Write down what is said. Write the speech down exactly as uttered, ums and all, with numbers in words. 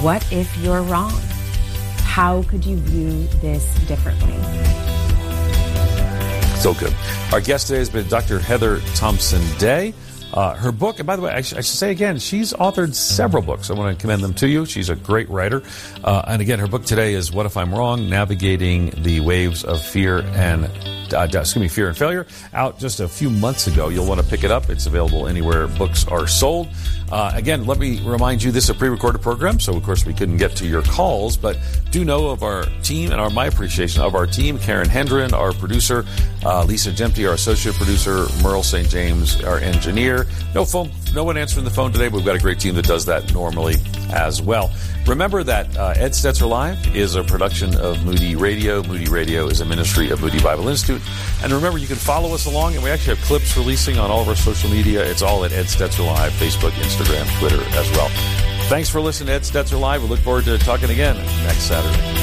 what if you're wrong? How could you view this differently? So good. Our guest today has been Doctor Heather Thompson-Day. Uh, her book, and by the way, I, sh- I should say again, she's authored several books. I want to commend them to you. She's a great writer. Uh, and again, her book today is What If I'm Wrong? Navigating the Waves of Fear and uh, excuse me, Fear and Failure. Out just a few months ago. You'll want to pick it up. It's available anywhere books are sold. Uh, again, let me remind you, this is a pre-recorded program, so of course we couldn't get to your calls, but do know of our team and our my appreciation of our team. Karen Hendren, our producer, uh, Lisa Jemke, our associate producer, Merle Saint James, our engineer. No phone, no one answering the phone today, but we've got a great team that does that normally as well. Remember that uh, Ed Stetzer Live is a production of Moody Radio. Moody Radio is a ministry of Moody Bible Institute. And remember, you can follow us along, and we actually have clips releasing on all of our social media. It's all at Ed Stetzer Live, Facebook, Instagram, Twitter as well. Thanks for listening to Ed Stetzer Live. We look forward to talking again next Saturday.